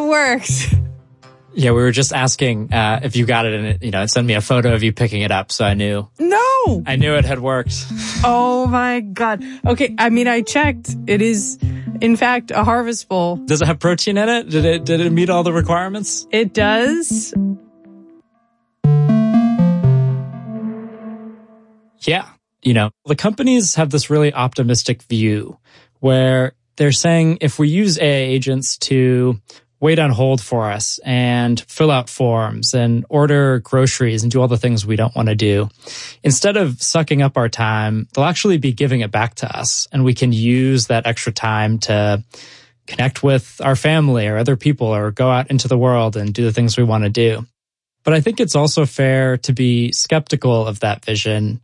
worked. Yeah, we were just asking if you got it, and it sent me a photo of you picking it up, so I knew. No! I knew it had worked. Oh my God. Okay, I checked. It is, in fact, a Harvest Bowl. Does it have protein in it? Did it meet all the requirements? It does. Yeah. The companies have this really optimistic view where they're saying if we use AI agents to wait on hold for us and fill out forms and order groceries and do all the things we don't want to do, instead of sucking up our time, they'll actually be giving it back to us. And we can use that extra time to connect with our family or other people or go out into the world and do the things we want to do. But I think it's also fair to be skeptical of that vision.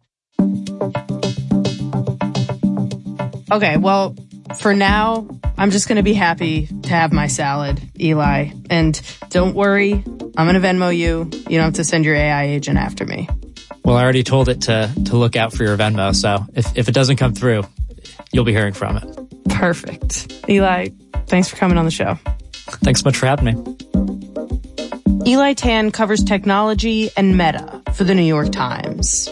Okay, well, for now, I'm just going to be happy to have my salad, Eli. And don't worry, I'm going to Venmo you. You don't have to send your AI agent after me. Well, I already told it to look out for your Venmo, so if it doesn't come through, you'll be hearing from it. Perfect. Eli, thanks for coming on the show. Thanks so much for having me. Eli Tan covers technology and Meta for the New York Times.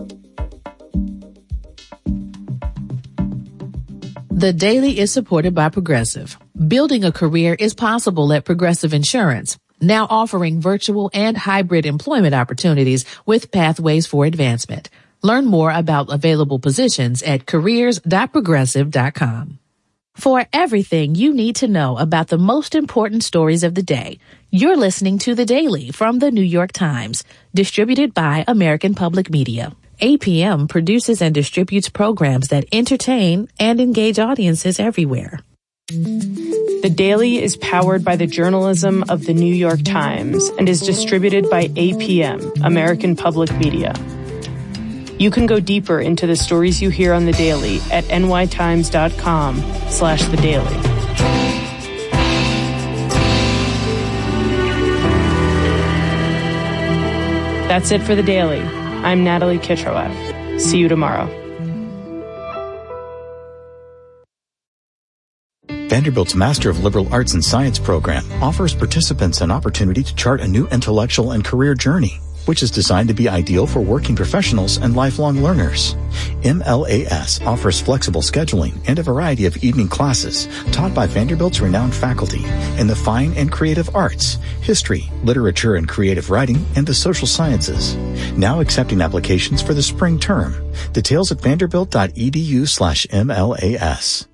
The Daily is supported by Progressive. Building a career is possible at Progressive Insurance, now offering virtual and hybrid employment opportunities with pathways for advancement. Learn more about available positions at careers.progressive.com. For everything you need to know about the most important stories of the day, you're listening to The Daily from The New York Times, distributed by American Public Media. APM produces and distributes programs that entertain and engage audiences everywhere. The Daily is powered by the journalism of The New York Times and is distributed by APM, American Public Media. You can go deeper into the stories you hear on The Daily at nytimes.com/The Daily. That's it for The Daily. I'm Natalie Kitroeff. See you tomorrow. Vanderbilt's Master of Liberal Arts and Science program offers participants an opportunity to chart a new intellectual and career journey, which is designed to be ideal for working professionals and lifelong learners. MLAS offers flexible scheduling and a variety of evening classes taught by Vanderbilt's renowned faculty in the fine and creative arts, history, literature and creative writing, and the social sciences. Now accepting applications for the spring term. Details at vanderbilt.edu/MLAS.